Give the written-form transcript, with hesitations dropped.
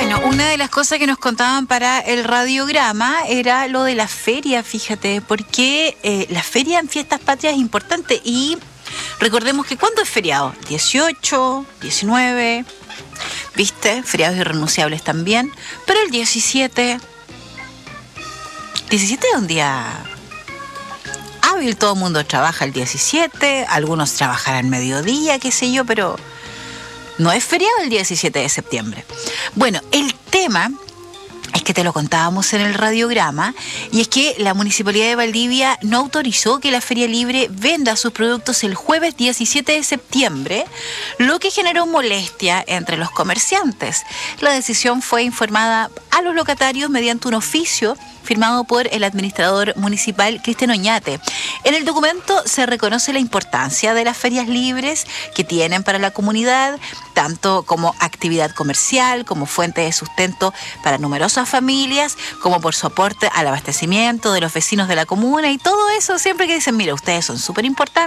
Bueno, una de las cosas que nos contaban para el radiograma era lo de la feria, fíjate, porque la feria en Fiestas Patrias es importante y recordemos que ¿cuándo es feriado? 18, 19, ¿viste? Feriados irrenunciables también, pero el 17 es un día hábil, todo el mundo trabaja el 17, algunos trabajarán mediodía, qué sé yo, pero no es feriado el 17 de septiembre. Bueno, el tema es que te lo contábamos en el radiograma, y es que la Municipalidad de Valdivia no autorizó que la Feria Libre venda sus productos el jueves 17 de septiembre, lo que generó molestia entre los comerciantes. La decisión fue informada a los locatarios mediante un oficio firmado por el administrador municipal Cristian Oñate. En el documento se reconoce la importancia de las ferias libres que tienen para la comunidad, tanto como actividad comercial, como fuente de sustento para numerosas familias, como por su aporte al abastecimiento de los vecinos de la comuna y todo eso, siempre que dicen, mira, ustedes son súper importantes.